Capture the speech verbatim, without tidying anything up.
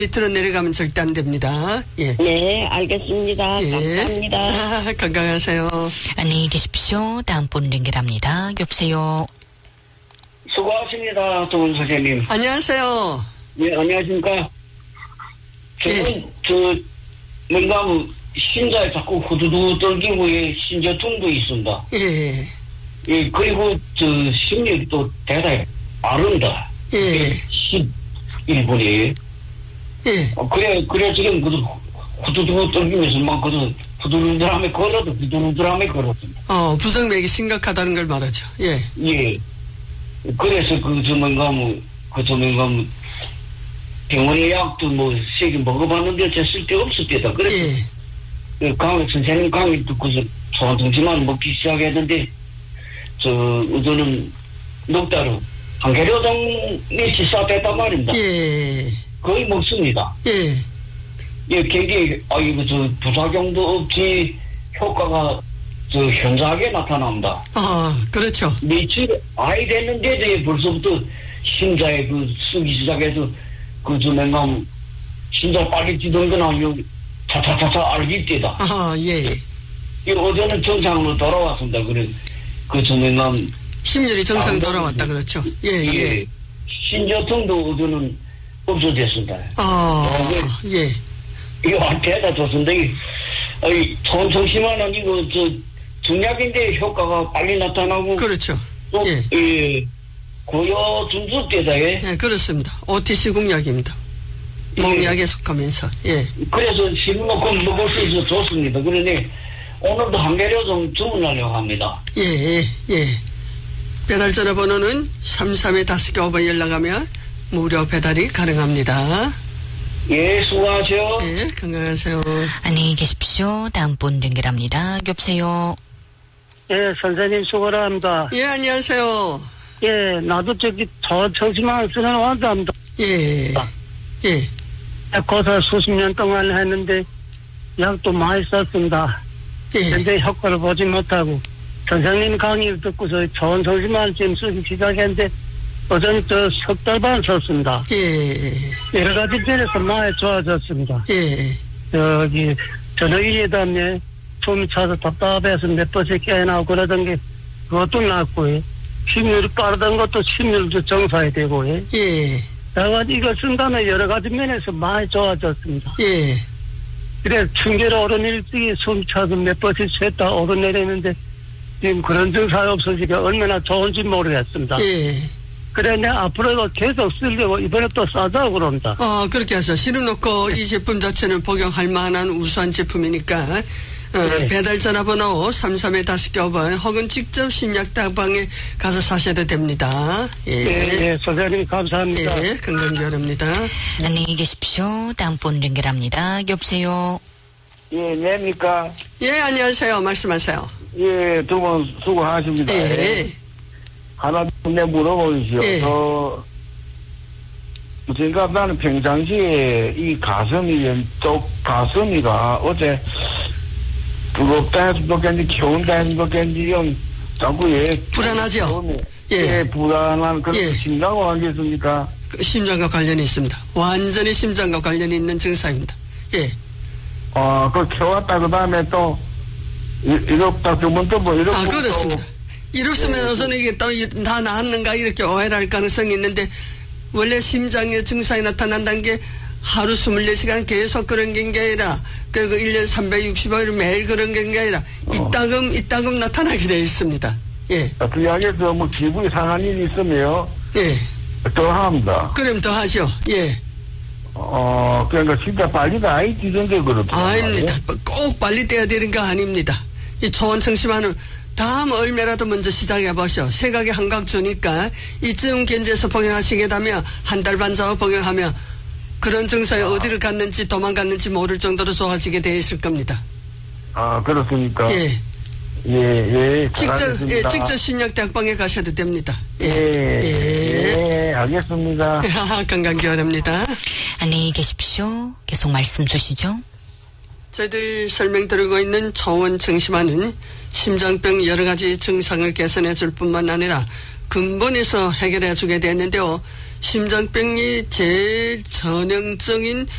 밑으로 내려가면 절대 안 됩니다. 예. 네, 알겠습니다. 예. 감사합니다. 아, 건강하세요. 안녕히 계십시오. 다음 분 연결합니다. 여보세요. 수고하십니다, 도훈 선생님. 안녕하세요. 네, 안녕하십니까. 저는, 예. 저, 뭔가, 심장에 자꾸 후두두 떨기고, 예, 신저통도 있습니다. 예. 예, 그리고, 저, 심리도 대단히 빠른다. 예. 십일 분이에요. 예. 어, 그래, 그래, 지금, 그, 후두두 떨기면서 막, 그, 후두두드람에 걸어도, 후두두드람에 걸었습니다. 어, 부정맥이 심각하다는 걸 말하죠. 예. 예. 그래서, 그, 저, 뭔가, 뭐, 그, 저, 뭔가, 뭐, 병원의 약도 뭐, 세개 먹어봤는데, 저 쓸데없을 때다. 그래서, 예. 그 강의, 선생님 강의 듣고서 소환통지만 먹기 시작했는데, 저, 저는 넉 달로 한 개료당 치사됐단 말입니다. 예. 거의 먹습니다. 예. 예, 굉장히, 아이고, 저, 부작용도 없지, 효과가, 저, 현저하게 나타납니다. 아, 그렇죠. 며칠 아이 됐는데도 벌써부터 심장에 그 쓰기 시작해서, 그, 저, 뭔가, 심장 빨리 뛰던 거나, 요, 차차차차 알기 때다. 아, 예. 이 어제는 정상으로 돌아왔습니다. 그래, 그, 저, 뭔가, 심혈이 정상 아, 돌아왔다, 그렇죠. 예, 예. 예. 신저통도 어제는 없어졌습니다. 아, 예. 이거 한테다 줬습니다. 이, 이, 천성심화는 이거, 저, 중약인데 효과가 빨리 나타나고. 그렇죠. 또, 예. 예. 고요 준수 때다, 예. 예, 그렇습니다. 오티시국약입니다. 예. 목약에 속하면서, 예. 그래서 지금 놓고 먹을 수 있어서 좋습니다. 그러니 오늘도 한 개료 좀 주문하려고 합니다. 예, 예, 예. 배달 전화번호는 삼삼에 다섯 개 오버 연락하면 무료 배달이 가능합니다. 예, 수고하세요. 예, 건강하세요. 안녕히 계십시오. 다음 분 연결합니다. 여보세요. 예, 선생님 수고를 합니다. 예, 안녕하세요. 예, 나도 저기 저 정신만 쓰는 환자입니다. 예, 예. 고사 수십 년 동안 했는데 약도 많이 썼습니다. 예. 근데 효과를 보지 못하고 선생님 강의를 듣고서 좋은 정신만 지금 쓰기 시작했는데 어제는 저 석 달 반 썼습니다. 예. 여러 가지 면에서 많이 좋아졌습니다. 예. 저기 전화기에 다음에 숨이 차서 답답해서 몇 번씩 깨어나고 그러던 게 그것도 낫고요. 심율이 빠르던 것도 심율도 정상이 되고요. 예. 그래가지고 이걸 쓴 다음에 여러 가지 면에서 많이 좋아졌습니다. 예. 그래, 충계로 오르내리기 숨 차서 몇 번씩 쉬었다 오르내리는데 지금 그런 증상이 없어지니까 얼마나 좋은지 모르겠습니다. 예. 그래, 내가 앞으로도 계속 쓰려고 이번에 또 싸자고 그럽니다. 어, 그렇게 하죠. 실어놓고 이 제품 자체는 복용할 만한 우수한 제품이니까, 어, 네. 배달 전화번호 삼삼에 다섯 개 오 번 혹은 직접 신약다방에 가서 사셔도 됩니다. 예. 예, 예, 선생님 감사합니다. 예, 건강기원입니다. 안녕히 계십시오. 다음 분 연결합니다. 여보세요. 예, 냅니까? 예, 안녕하세요. 말씀하세요. 예, 두 분 수고하십니다. 예. 하나 내 물어보시오. 예. 저, 제가 나는 평상시에 이 가슴이 왼쪽 가슴이가 어제 부럽다 해서 그렇겠는지 겨운다 해서 그렇겠는지 좀 자꾸 예 불안하죠? 예, 예. 예 불안한 그런 예. 심장과 관계있습니까? 그 심장과 관련이 있습니다. 완전히 심장과 관련이 있는 증상입니다. 예. 어, 그걸 켜왔다 그 다음에 또 이- 이렇다 두번 또 뭐 이렇게 아, 그렇습니다. 예. 이렇으면서는 이게 또 다 나았는가 이렇게 오해를 할 가능성이 있는데 원래 심장에 증상이 나타난다는 게 하루 이십사 시간 계속 그런 게 아니라 그리고 일 년 삼백육십오 일 매일 그런 게 아니라 이따금 이따금 나타나게 되어 있습니다. 예. 그 이야기에서 뭐 기분이 상한 일이 있으면 예. 더 합니다. 그럼 더 하죠. 예. 어, 그러니까 진짜 빨리가 아이 뛰던데 그렇더라고요. 아닙니다. 꼭 빨리 떼야 되는 거 아닙니다. 이 초원청심환은 다음 얼마라도 먼저 시작해 보시오. 세각에 한각 주니까 이쯤 견제해서 복용하시게 되면 한 달 반 전후 복용하면 그런 증상이 아. 어디를 갔는지 도망갔는지 모를 정도로 좋아지게 되어 있을 겁니다. 아, 그렇습니까? 예. 예, 예. 직접, 예, 잘하겠습니다. 직접 신약대학방에 가셔도 됩니다. 예. 예, 예. 예, 알겠습니다. 건강기원입니다. 안녕히 계십시오. 계속 말씀 주시죠. 저희들 설명드리고 있는 초원청심환은 심장병 여러 가지 증상을 개선해 줄 뿐만 아니라 근본에서 해결해 주게 됐는데요. 심장병이 제일 전형적인